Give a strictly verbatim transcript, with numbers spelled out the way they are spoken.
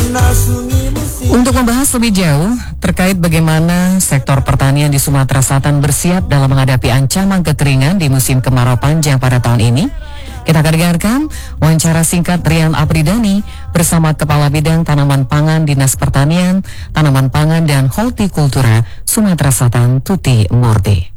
Untuk membahas lebih jauh terkait bagaimana sektor pertanian di Sumatera Selatan bersiap dalam menghadapi ancaman kekeringan di musim kemarau panjang pada tahun ini, kita akan dengarkan wawancara singkat Rian Apridani bersama Kepala Bidang Tanaman Pangan Dinas Pertanian, Tanaman Pangan dan Hortikultura Sumatera Selatan, Tuti Murti.